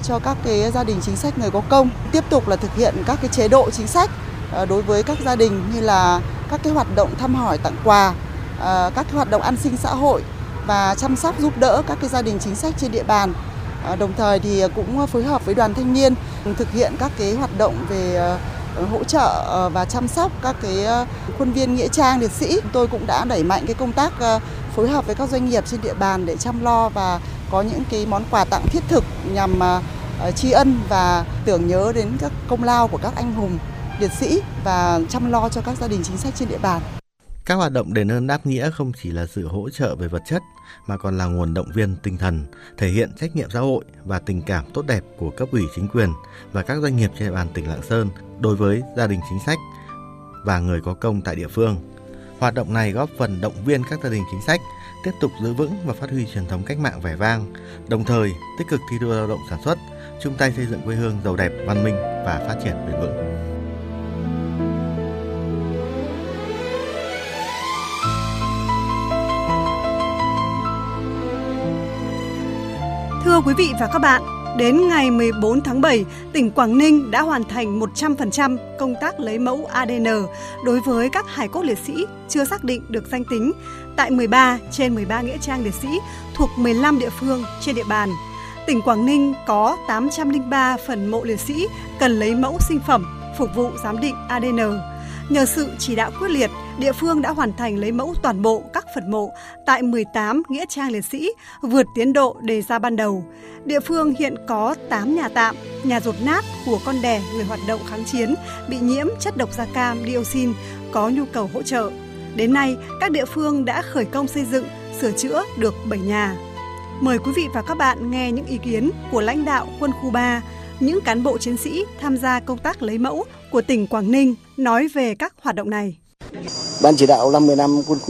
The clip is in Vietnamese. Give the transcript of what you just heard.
cho các cái gia đình chính sách người có công, tiếp tục là thực hiện các cái chế độ chính sách đối với các gia đình như là các cái hoạt động thăm hỏi tặng quà, các cái hoạt động an sinh xã hội và chăm sóc giúp đỡ các cái gia đình chính sách trên địa bàn. Đồng thời thì cũng phối hợp với đoàn thanh niên thực hiện các cái hoạt động về hỗ trợ và chăm sóc các cái khuôn viên nghĩa trang liệt sĩ. Tôi cũng đã đẩy mạnh cái công tác phối hợp với các doanh nghiệp trên địa bàn để chăm lo và có những cái món quà tặng thiết thực nhằm tri ân và tưởng nhớ đến các công lao của các anh hùng liệt sĩ và chăm lo cho các gia đình chính sách trên địa bàn. Các hoạt động đền ơn đáp nghĩa không chỉ là sự hỗ trợ về vật chất mà còn là nguồn động viên tinh thần, thể hiện trách nhiệm xã hội và tình cảm tốt đẹp của cấp ủy chính quyền và các doanh nghiệp trên địa bàn tỉnh Lạng Sơn đối với gia đình chính sách và người có công tại địa phương. Hoạt động này góp phần động viên các gia đình chính sách tiếp tục giữ vững và phát huy truyền thống cách mạng vẻ vang, đồng thời tích cực thi đua lao động sản xuất, chung tay xây dựng quê hương giàu đẹp, văn minh và phát triển bền vững. Thưa quý vị và các bạn, đến ngày 14 tháng 7, tỉnh Quảng Ninh đã hoàn thành 100% công tác lấy mẫu ADN đối với các hài cốt liệt sĩ chưa xác định được danh tính tại 13 trên 13 nghĩa trang liệt sĩ thuộc 15 địa phương trên địa bàn. Tỉnh Quảng Ninh có 803 phần mộ liệt sĩ cần lấy mẫu sinh phẩm phục vụ giám định ADN. Nhờ sự chỉ đạo quyết liệt, địa phương đã hoàn thành lấy mẫu toàn bộ các phần mộ tại 18 nghĩa trang liệt sĩ, vượt tiến độ đề ra ban đầu. Địa phương hiện có 8 nhà tạm, nhà dột nát của con đẻ người hoạt động kháng chiến bị nhiễm chất độc da cam dioxin có nhu cầu hỗ trợ. Đến nay, các địa phương đã khởi công xây dựng, sửa chữa được 7 nhà. Mời quý vị và các bạn nghe những ý kiến của lãnh đạo quân khu 3, những cán bộ chiến sĩ tham gia công tác lấy mẫu của tỉnh Quảng Ninh nói về các hoạt động này. Ban chỉ đạo 50 năm quân khu